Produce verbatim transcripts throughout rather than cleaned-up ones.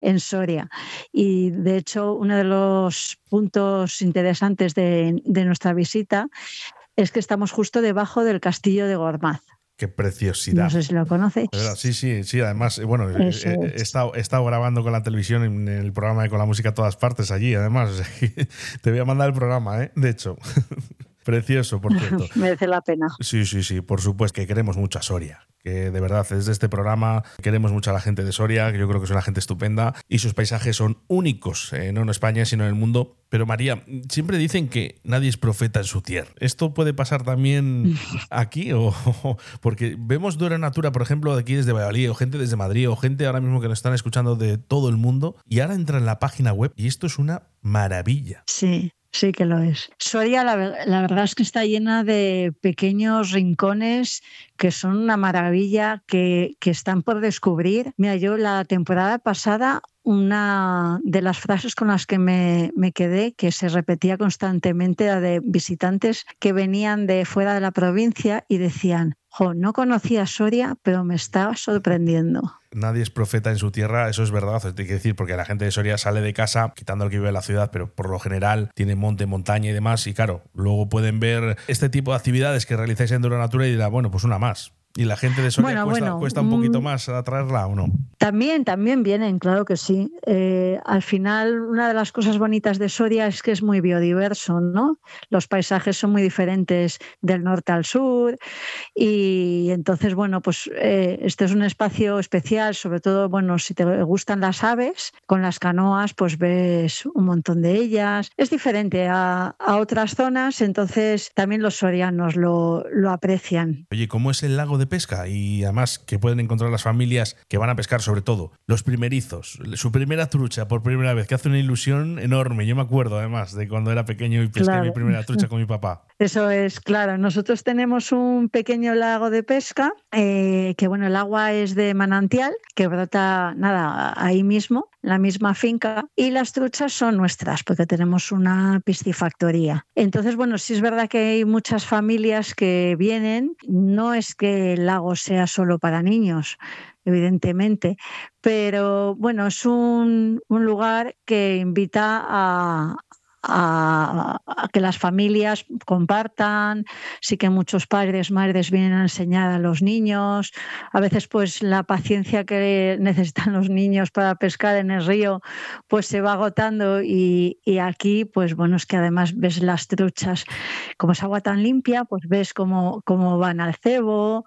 en Soria. Y de hecho, uno de los puntos interesantes de, de nuestra visita es que estamos justo debajo del castillo de Gormaz. Qué preciosidad. No sé si lo conoces. De verdad, sí, sí, sí. Además, bueno, he, Eso he, es. estado, he estado grabando con la televisión en el programa de Con la Música a Todas Partes allí, además. O sea, te voy a mandar el programa, ¿eh? De hecho. Precioso, por cierto. Merece la pena. Sí, sí, sí, por supuesto que queremos mucho a Soria. Que de verdad, desde este programa queremos mucho a la gente de Soria, que yo creo que es una gente estupenda y sus paisajes son únicos, eh, no en España, sino en el mundo. Pero María, siempre dicen que nadie es profeta en su tierra. ¿Esto puede pasar también aquí? O, porque vemos Dura Natura, por ejemplo, de aquí desde Valladolid, o gente desde Madrid, o gente ahora mismo que nos están escuchando de todo el mundo, y ahora entra en la página web y esto es una maravilla. Sí. Sí que lo es. Soria, la, la verdad es que está llena de pequeños rincones que son una maravilla, que, que están por descubrir. Mira, yo la temporada pasada, una de las frases con las que me, me quedé, que se repetía constantemente, era de visitantes que venían de fuera de la provincia y decían: jo, no conocía Soria, pero me estaba sorprendiendo. Nadie es profeta en su tierra, eso es verdad, hay que decir, porque la gente de Soria sale de casa, quitando el que vive en la ciudad, pero por lo general tiene monte, montaña y demás, y claro, luego pueden ver este tipo de actividades que realizáis en Dura Natura y dirán, bueno, pues una más. ¿Y la gente de Soria bueno, cuesta, bueno, cuesta un poquito más atraerla o no? También, también vienen, claro que sí. Eh, al final, una de las cosas bonitas de Soria es que es muy biodiverso, ¿no? Los paisajes son muy diferentes del norte al sur y entonces, bueno, pues eh, este es un espacio especial, sobre todo, bueno, si te gustan las aves, con las canoas pues ves un montón de ellas. Es diferente a, a otras zonas, entonces también los sorianos lo, lo aprecian. Oye, ¿cómo es el lago de pesca? Y además, ¿qué pueden encontrar las familias que van a pescar, sobre todo los primerizos? Su primera trucha por primera vez, que hace una ilusión enorme. Yo me acuerdo, además, de cuando era pequeño y pesqué claro. mi primera trucha con mi papá. Eso es, claro. Nosotros tenemos un pequeño lago de pesca, eh, que bueno, el agua es de manantial, que brota, nada, ahí mismo, en la misma finca, y las truchas son nuestras, porque tenemos una piscifactoría. Entonces, bueno, sí es verdad que hay muchas familias que vienen, no es que el lago sea solo para niños, evidentemente, pero bueno, es un, un lugar que invita a, a, a que las familias compartan. Sí que muchos padres, madres vienen a enseñar a los niños. A veces pues la paciencia que necesitan los niños para pescar en el río pues se va agotando y, y aquí pues bueno, es que además ves las truchas, como es agua tan limpia, pues ves cómo, cómo van al cebo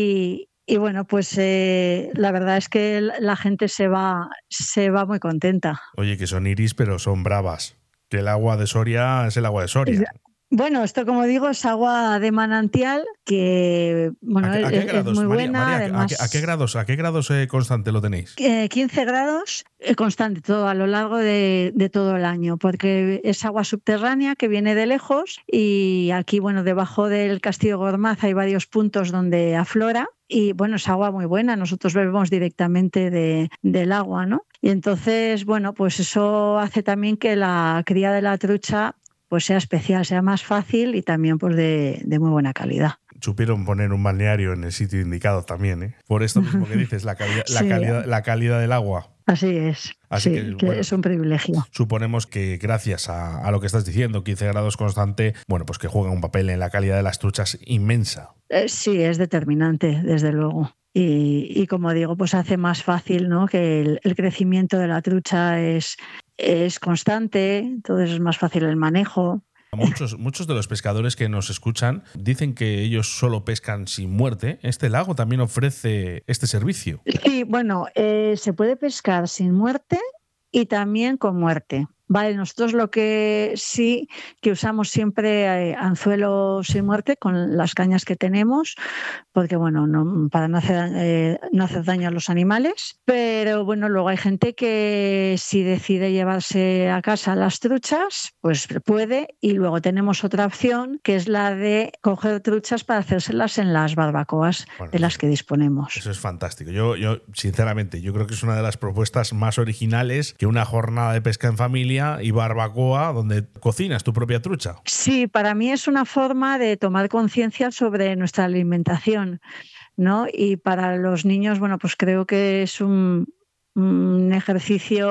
y Y bueno, pues eh, la verdad es que la gente se va, se va muy contenta. Oye, que son iris, pero son bravas. Que el agua de Soria es el agua de Soria. Bueno, esto como digo es agua de manantial que bueno, ¿A qué, a qué es, grados, es muy María, buena. María, Además, ¿a, qué, ¿a qué grados, a qué grados eh, constante lo tenéis? Eh, quince grados eh, constante todo a lo largo de, de todo el año, porque es agua subterránea que viene de lejos y aquí, bueno, debajo del Castillo Gormaz hay varios puntos donde aflora. Y bueno, es agua muy buena, nosotros bebemos directamente de, del agua, ¿no? Y entonces, bueno, pues eso hace también que la cría de la trucha pues sea especial, sea más fácil y también pues de, de muy buena calidad. Supieron poner un balneario en el sitio indicado también, ¿eh? Por esto mismo que dices, la calidad, sí. la calidad, la calidad del agua. Así es, Así sí, que, que bueno, es un privilegio. Suponemos que gracias a, a lo que estás diciendo, quince grados constante, bueno, pues que juega un papel en la calidad de las truchas inmensa. Eh, sí, es determinante, desde luego. Y, y como digo, pues hace más fácil, ¿no? Que el, el crecimiento de la trucha es, es constante, entonces es más fácil el manejo. Muchos, muchos de los pescadores que nos escuchan dicen que ellos solo pescan sin muerte. ¿Este lago también ofrece este servicio? Sí, bueno, eh, se puede pescar sin muerte y también con muerte. Vale, nosotros lo que sí que usamos siempre eh, anzuelo sin muerte con las cañas que tenemos, porque bueno, no, para no hacer, eh, no hacer daño a los animales, pero bueno, luego hay gente que si decide llevarse a casa las truchas, pues puede, y luego tenemos otra opción que es la de coger truchas para hacérselas en las barbacoas bueno, de las que disponemos. Eso es fantástico. Yo, yo, sinceramente, yo creo que es una de las propuestas más originales que una jornada de pesca en familia y barbacoa donde cocinas tu propia trucha. Sí, para mí es una forma de tomar conciencia sobre nuestra alimentación, ¿no? Y para los niños, bueno, pues creo que es un, un ejercicio